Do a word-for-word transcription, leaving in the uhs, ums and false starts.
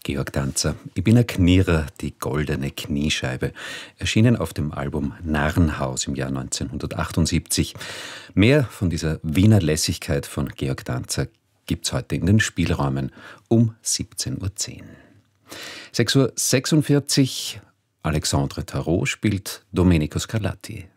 Georg Danzer, ich bin ein Knierer, die goldene Kniescheibe, erschienen auf dem Album Narrenhaus im Jahr neunzehnhundertachtundsiebzig. Mehr von dieser Wiener Lässigkeit von Georg Danzer gibt's heute in den Spielräumen um siebzehn Uhr zehn. sechs Uhr sechsundvierzig, Alexandre Tarot spielt Domenico Scarlatti.